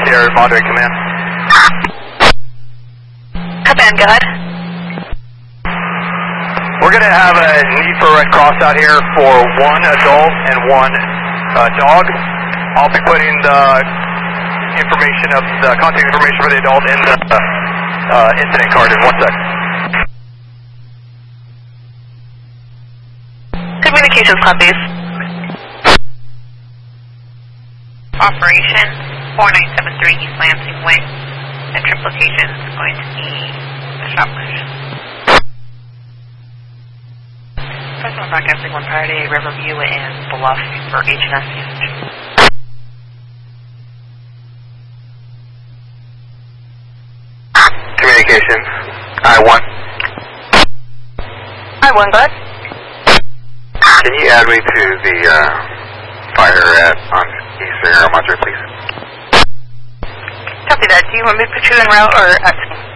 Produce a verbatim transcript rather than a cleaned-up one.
Sierra, Madre Command. Command, go ahead. We're going to have a need for Red Cross out here for one adult and one uh, dog. I'll be putting the information of the contact information for the adult in the uh, incident card in one sec. Communications club, please. Operation four nine seven three East Lansing Way. And trip location is going to be the shop push. Personal broadcasting one priority, Riverview and Bluff for H and S usage. Communication, I one. I one, go ahead. Can you add me to the uh, fire at on East Sierra Madre, please? Copy that. Do you want me to put you en route or... Uh,